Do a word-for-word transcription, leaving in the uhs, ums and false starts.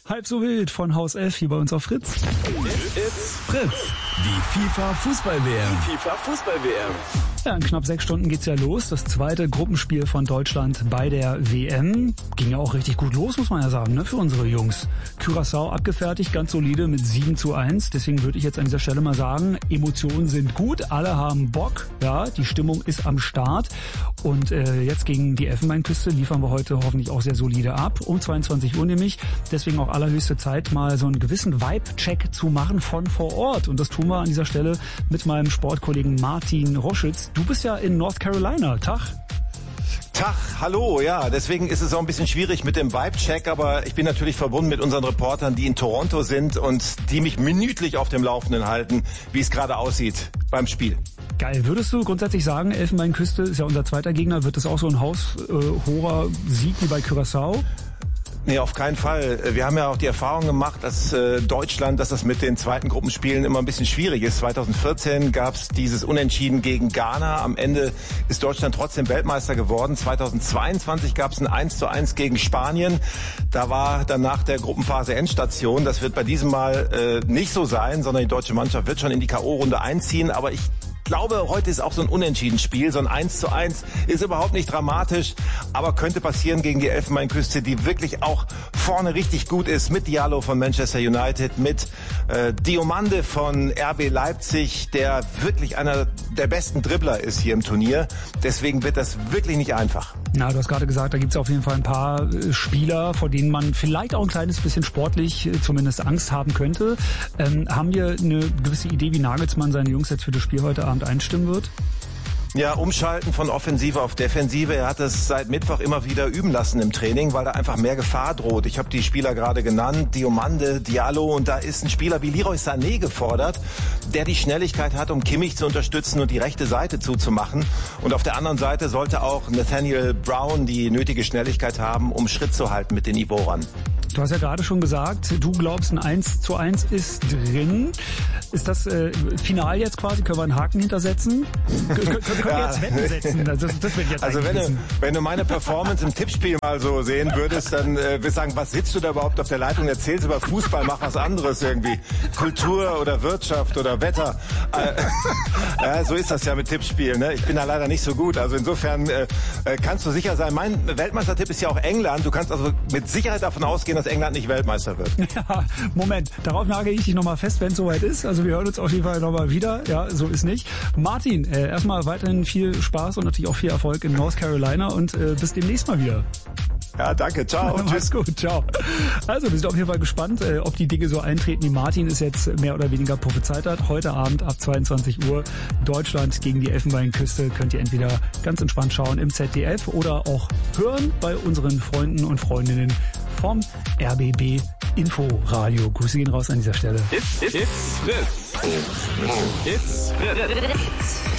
Halb so wild von Haus F hier bei uns auf Fritz. It's Fritz, die FIFA-Fußball-W M. Die FIFA-Fußball-W M. Ja, in knapp sechs Stunden geht's ja los. Das zweite Gruppenspiel von Deutschland bei der W M. Ging ja auch richtig gut los, muss man ja sagen, ne, für unsere Jungs. Curaçao abgefertigt, ganz solide mit sieben zu eins. Deswegen würde ich jetzt an dieser Stelle mal sagen, Emotionen sind gut, alle haben Bock. Ja, die Stimmung ist am Start. Und äh, jetzt gegen die Elfenbeinküste liefern wir heute hoffentlich auch sehr solide ab. Um zweiundzwanzig Uhr nämlich. Deswegen auch allerhöchste Zeit, mal so einen gewissen Vibe-Check zu machen von vor Ort. Und das tun wir an dieser Stelle mit meinem Sportkollegen Martin Roschitz. Du bist ja in North Carolina. Tag. Tag, hallo, ja, deswegen ist es auch ein bisschen schwierig mit dem Vibe-Check, aber ich bin natürlich verbunden mit unseren Reportern, die in Toronto sind und die mich minütlich auf dem Laufenden halten, wie es gerade aussieht beim Spiel. Geil. Würdest du grundsätzlich sagen, Elfenbeinküste ist ja unser zweiter Gegner, wird das auch so ein haushoher Sieg wie bei Curaçao? Nee, auf keinen Fall. Wir haben ja auch die Erfahrung gemacht, dass äh, Deutschland, dass das mit den zweiten Gruppenspielen immer ein bisschen schwierig ist. zwanzig vierzehn gab es dieses Unentschieden gegen Ghana. Am Ende ist Deutschland trotzdem Weltmeister geworden. zweitausendzweiundzwanzig gab es ein eins zu eins gegen Spanien. Da war dann nach der Gruppenphase Endstation. Das wird bei diesem Mal äh, nicht so sein, sondern die deutsche Mannschaft wird schon in die K O-Runde einziehen. Aber ich Ich glaube, heute ist auch so ein Unentschieden-Spiel, so ein eins zu eins, ist überhaupt nicht dramatisch, aber könnte passieren gegen die Elfenbeinküste, die wirklich auch vorne richtig gut ist, mit Diallo von Manchester United, mit äh, Diomande von R B Leipzig, der wirklich einer der besten Dribbler ist hier im Turnier. Deswegen wird das wirklich nicht einfach. Na, du hast gerade gesagt, da gibt es auf jeden Fall ein paar Spieler, vor denen man vielleicht auch ein kleines bisschen sportlich zumindest Angst haben könnte. Ähm, haben wir eine gewisse Idee, wie Nagelsmann seine Jungs jetzt für das Spiel heute Abend einstimmen wird? Ja, umschalten von Offensive auf Defensive. Er hat es seit Mittwoch immer wieder üben lassen im Training, weil da einfach mehr Gefahr droht. Ich habe die Spieler gerade genannt, Diomande, Diallo, und da ist ein Spieler wie Leroy Sané gefordert, der die Schnelligkeit hat, um Kimmich zu unterstützen und die rechte Seite zuzumachen. Und auf der anderen Seite sollte auch Nathaniel Brown die nötige Schnelligkeit haben, um Schritt zu halten mit den Ivorern. Du hast ja gerade schon gesagt, du glaubst, ein eins zu eins ist drin. Ist das äh, final jetzt quasi? Können wir einen Haken hintersetzen? Können, können wir ja. jetzt Wetten setzen? Also, das, das will ich jetzt also wenn du, wenn du meine Performance im Tippspiel mal so sehen würdest, dann äh, würdest du sagen, was sitzt du da überhaupt auf der Leitung? Erzählst über Fußball, mach was anderes irgendwie. Kultur oder Wirtschaft oder Wetter. Äh, ja, so ist das ja mit Tippspielen. Ne? Ich bin da leider nicht so gut. Also insofern äh, kannst du sicher sein. Mein Weltmeistertipp ist ja auch England. Du kannst also mit Sicherheit davon ausgehen, dass England nicht Weltmeister wird. Ja, Moment, darauf nagel ich dich nochmal fest, wenn es soweit ist. Also wir hören uns auf jeden Fall nochmal wieder. Ja, so ist nicht. Martin, äh, erstmal weiterhin viel Spaß und natürlich auch viel Erfolg in North Carolina und äh, bis demnächst mal wieder. Ja, danke, ciao. Mach's gut, ciao. Also, wir sind auf jeden Fall gespannt, äh, ob die Dinge so eintreten, wie Martin es jetzt mehr oder weniger prophezeit hat. Heute Abend ab zweiundzwanzig Uhr Deutschland gegen die Elfenbeinküste. Könnt ihr entweder ganz entspannt schauen im Z D F oder auch hören bei unseren Freunden und Freundinnen vom R B B Inforadio. Grüße gehen raus an dieser Stelle. It's, it's, it's Fritz. It's Fritz.